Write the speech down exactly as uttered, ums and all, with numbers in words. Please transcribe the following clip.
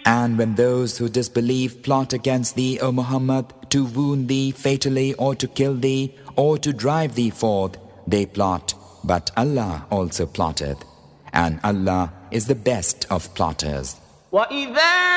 And when those who disbelieve plot against thee, O Muhammad, to wound thee fatally or to kill thee or to drive thee forth, they plot, but Allah also plotteth, and Allah is the best of plotters. وَإِذَا